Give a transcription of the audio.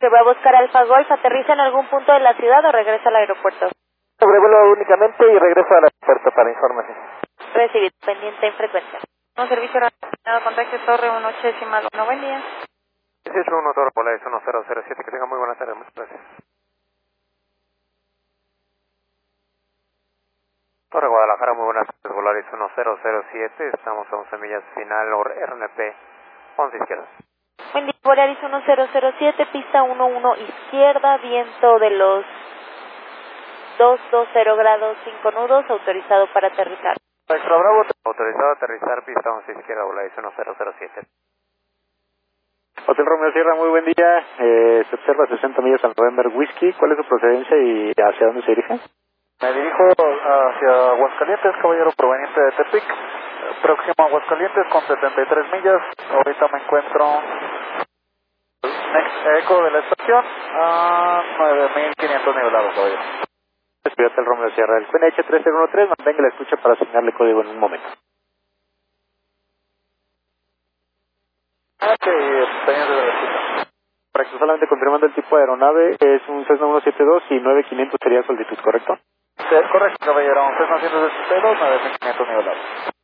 Bravo Oscar Alfa Golf, ¿aterriza en algún punto de la ciudad o regresa al aeropuerto? Sobrevuelo únicamente y regreso al aeropuerto para información. Recibido, pendiente en frecuencia. Un servicio relacionado con Rex Torre 181, buen día. 181 Torre Polaris 1007, que tenga muy buenas tardes, muchas gracias. Torre Guadalajara, muy buenas tardes, Polaris 1007, estamos a 11 millas final, RNP, 11 izquierda. Buen día, Polaris 1007, pista 11 izquierda, viento de los 220 grados 5 nudos, autorizado para aterrizar. Extra Bravo, autorizado a aterrizar, pista 11 izquierda, Polaris 1007. Hotel Romeo Sierra, muy buen día. Se observa 60 millas al November Whiskey. ¿Cuál es su procedencia y hacia dónde se dirige? Me dirijo hacia Aguascalientes, caballero, proveniente de Tepic. Próximo a Aguascalientes con 73 millas. Ahorita me encuentro eco de la estación a 9.500 nivelados, caballero. Hotel Romeo Sierra, el QNH 3013, mantenga la escucha para asignarle código en un momento. Ok, pendiente de la escucha. Correcto, solamente confirmando el tipo de aeronave, es un Cessna 172 y 9500 sería solicitud, ¿correcto? Sí, correcto, caballero, 9.500 nivelados.